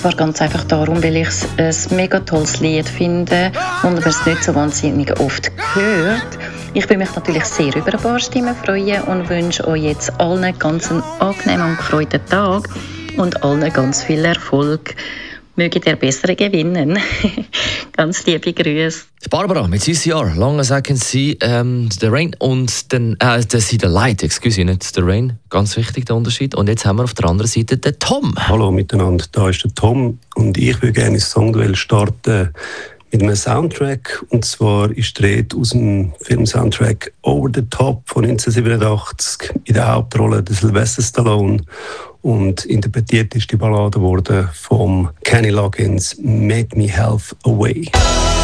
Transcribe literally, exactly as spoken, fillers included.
zwar ganz einfach darum, weil ich es ein mega tolles Lied finde und man es nicht so wahnsinnig oft hört. Ich will mich natürlich sehr über ein paar Stimmen freuen und wünsche euch jetzt allen ganz einen angenehmen und gefreuten Tag und allen ganz viel Erfolg. Möget ihr bessere gewinnen. Ganz liebe Grüße. Barbara mit C C R, Long As I Can See, ähm, The Rain und den, äh, the, See the Light, excuse, nicht The Rain, ganz wichtig der Unterschied. Und jetzt haben wir auf der anderen Seite den Tom. Hallo miteinander, da ist der Tom und ich würde gerne ins Songduell starten mit einem Soundtrack. Und zwar ist die Rede aus dem Film-Soundtrack Over the Top von neunzehnhundertsiebenundachtzig in der Hauptrolle der Sylvester Stallone. Und interpretiert ist die Ballade worden vom Kenny Loggins, Made Me Health Away.